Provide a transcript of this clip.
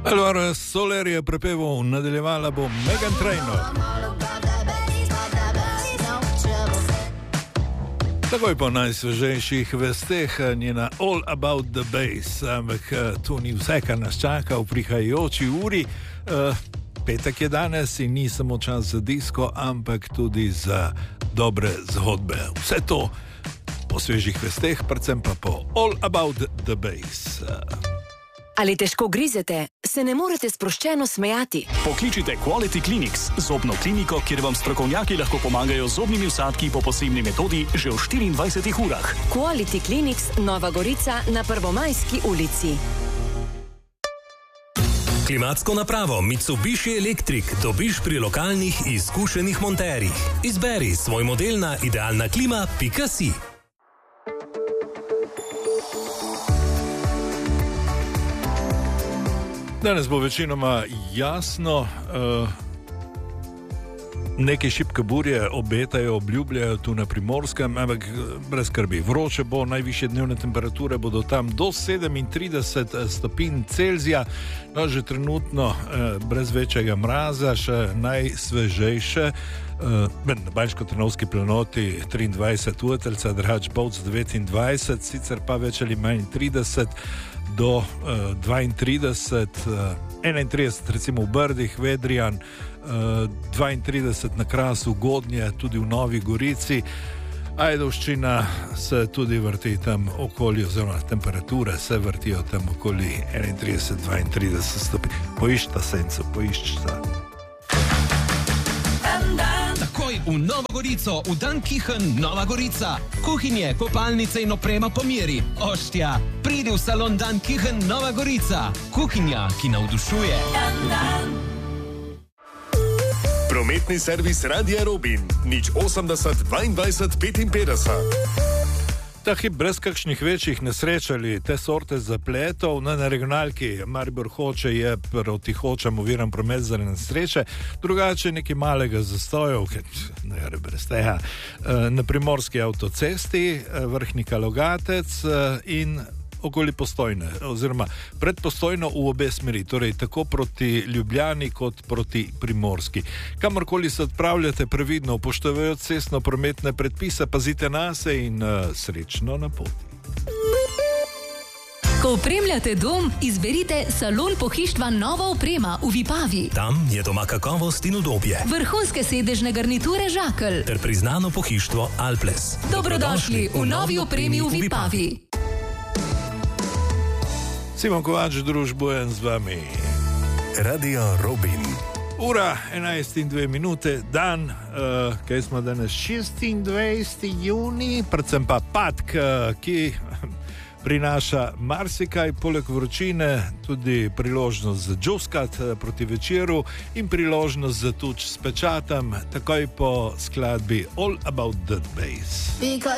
Allora, Soler je prepeval, nadaljevala bo Meghan Trainor. Takoj po najsvežejših vesteh njena All About the Bass, ampak to ni vse, kar nas čaka v prihajajoči uri. Petek je danes in ni samo čas za disko, ampak tudi za dobre zgodbe. Vse to po svežih vesteh, predvsem pa po All About the Bass. Ali težko grizete, se ne morete sproščeno smejati? Pokličite Quality Clinics, zobno kliniko, kjer vam strokovnjaki lahko pomagajo z zobnimi vsadki po posebni metodi že v 24 urah. Quality Clinics, Nova Gorica na Prvomajski ulici. Klimatsko napravo Mitsubishi Electric dobiš pri lokalnih izkušenih monterjih. Izberi svoj model na idealnaklima.si. Danes bo večinoma jasno, neke šibke burje obetajo, obljubljajo tu na Primorskem, ampak brez skrbi. Vroče bo, najvišje dnevne temperature bodo tam do 37 stopinj Celzija, no že trenutno brez večjega mraza, še najsvežejše. Na Banjsko-Trnovski planoti 23 Uteljca, Drač-Bovc 29, sicer pa več ali manj 30 do 32, 31 recimo v Brdih, Vedrijan, 32 na Krasu, Godnje, tudi v Novi Gorici. Ajdovščina se tudi vrti tam okoli, oziroma temperature se vrtijo tam okoli 31-32 stopinj. Poiščta senco, poiščta. Takoj v Novo Gorico, v Dunkichen Nova Gorica. Kuhinje, kopalnice in oprema po meri. Oštja, pridi v salon Dunkichen Nova Gorica. Kuhinja, ki navdušuje. Prometni servis Radia Robin, 080 22 55. Ta hip brez kakšnih večjih nesreč ali te sorte zapletov na regionalki Maribor Hoče je proti Hočam oviran promet zaradi nesreče, drugače nekaj malega zastojev, brez tega, na primorski avtocesti, Vrhnika Logatec in okoli Postojne, oziroma pred Postojno v obe smeri, torej tako proti Ljubljani kot proti Primorski. Kamorkoli se odpravljate, previdno upoštevajoč cestno-prometne predpise, pazite nase in srečno na poti. Ko opremljate dom, izberite salon pohištva Nova oprema v Vipavi. Tam je doma kakovost in udobje. Vrhunske sedežne garniture Žakelj. Ter priznano pohištvo Alples. Dobrodošli v novi opremi v Vipavi. Simon Kovač, družbujem z vami. Radio Robin. Ura 11:02, dan, kaj smo danes, 26. juni, predvsem pa patk, ki prinaša marsikaj, poleg vročine, tudi priložnost za džuskat proti večeru in priložnost za tuč s pečatem, takoj po skladbi All About the Bass.